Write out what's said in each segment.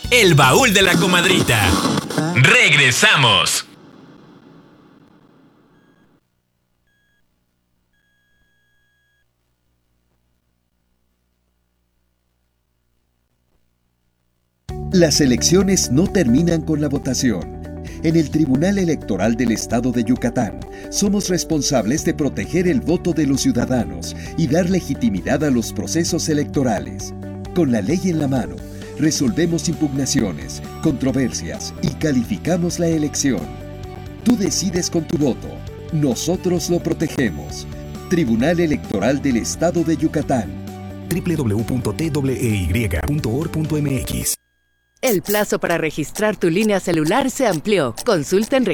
El baúl de la comadrita. Regresamos. Las elecciones no terminan con la votación. En el Tribunal Electoral del Estado de Yucatán, somos responsables de proteger el voto de los ciudadanos y dar legitimidad a los procesos electorales. Con la ley en la mano, resolvemos impugnaciones, controversias y calificamos la elección. Tú decides con tu voto. Nosotros lo protegemos. Tribunal Electoral del Estado de Yucatán. www.twey.org.mx. El plazo para registrar tu línea celular se amplió. Consulta en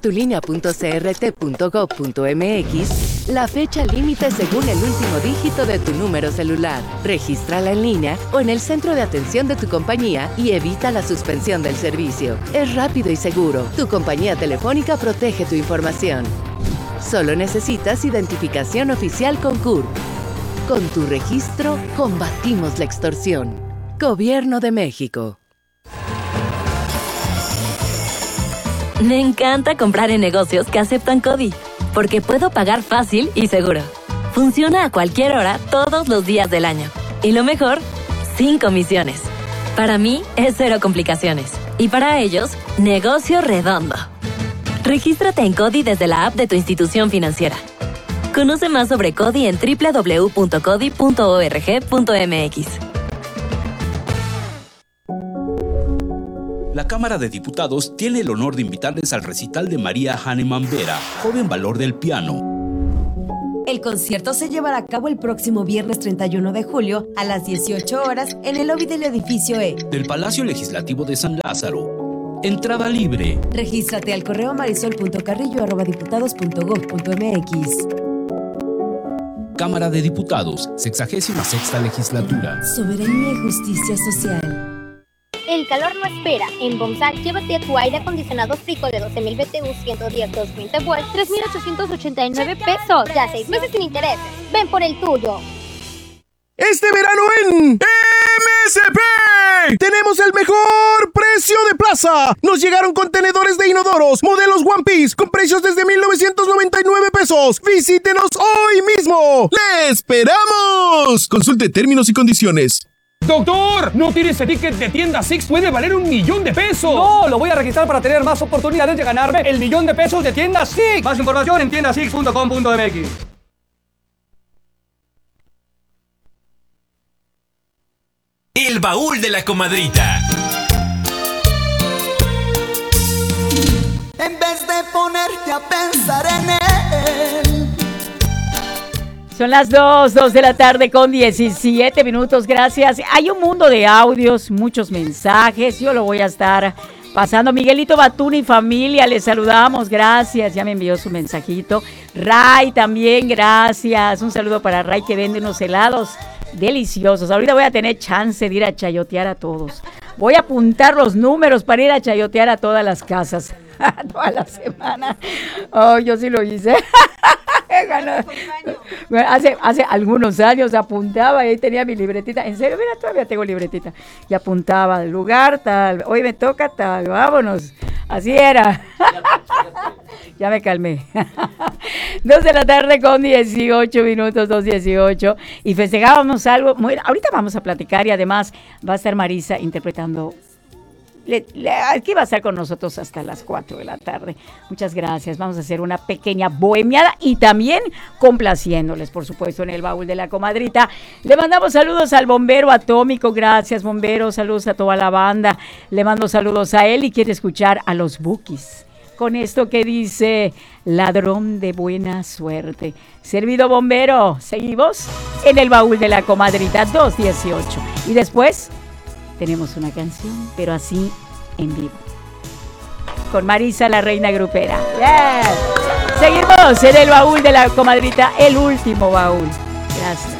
registratulinea.crt.gov.mx la fecha límite según el último dígito de tu número celular. Regístrala en línea o en el centro de atención de tu compañía y evita la suspensión del servicio. Es rápido y seguro. Tu compañía telefónica protege tu información. Solo necesitas identificación oficial con CURP. Con tu registro, combatimos la extorsión. Gobierno de México. Me encanta comprar en negocios que aceptan CODI, porque puedo pagar fácil y seguro. Funciona a cualquier hora, todos los días del año. Y lo mejor, sin comisiones. Para mí, es cero complicaciones. Y para ellos, negocio redondo. Regístrate en CODI desde la app de tu institución financiera. Conoce más sobre CODI en www.codi.org.mx. La Cámara de Diputados tiene el honor de invitarles al recital de María Hahnemann Vera, joven valor del piano. El concierto se llevará a cabo el próximo viernes 31 de julio a las 18 horas en el lobby del edificio E del Palacio Legislativo de San Lázaro. Entrada libre. Regístrate al correo marisol.carrillo@diputados.gov.mx. Cámara de Diputados, 66ª Legislatura. Soberanía y justicia social. El calor no espera. En Bomsar, llévate tu aire acondicionado Frico de 12.000 BTU 110 220 volts, 3.889 pesos. Ya 6 meses sin intereses. Ven por el tuyo. Este verano en MSP tenemos el mejor precio de plaza. Nos llegaron contenedores de inodoros, modelos One Piece, con precios desde 1,999 pesos. Visítenos hoy mismo. ¡Le esperamos! Consulte términos y condiciones. ¡Doctor! ¿No tiene ese ticket de tienda Six? ¡Puede valer $1,000,000! ¡No! Lo voy a registrar para tener más oportunidades de ganarme el $1,000,000 de tienda Six. Más información en tiendasix.com.mx. El baúl de la comadrita. En vez de ponerte a pensar en él. Son las 2 de la tarde con 17 minutos, gracias. Hay un mundo de audios, muchos mensajes, yo lo voy a estar pasando. Miguelito Batuna y familia, les saludamos, gracias, ya me envió su mensajito. Ray también, gracias, un saludo para Ray que vende unos helados deliciosos. Ahorita voy a tener chance de ir a chayotear a todos. Voy a apuntar los números para ir a chayotear a todas las casas, toda la semana. Oh, yo sí lo hice. Hace algunos años apuntaba y ahí tenía mi libretita. En serio, mira, todavía tengo libretita. Y apuntaba, lugar tal, hoy me toca tal, vámonos. Así era. Ya me calmé. 2 de la tarde con 18 minutos, 2:18. Y festejábamos algo. Ahorita vamos a platicar y además va a estar Marisa interpretando. Aquí va a estar con nosotros hasta las 4 de la tarde. Muchas gracias. Vamos a hacer una pequeña bohemiada y también complaciéndoles, por supuesto, en el baúl de la comadrita. Le mandamos saludos al bombero atómico. Gracias, bombero. Saludos a toda la banda. Le mando saludos a él y quiere escuchar a los Bukis con esto que dice ladrón de buena suerte. Servido, bombero. Seguimos en el baúl de la comadrita, 2:18. Y después tenemos una canción, pero así en vivo, con Marisa, la reina grupera. Yes. Seguimos en el baúl de la comadrita, el último baúl. Gracias.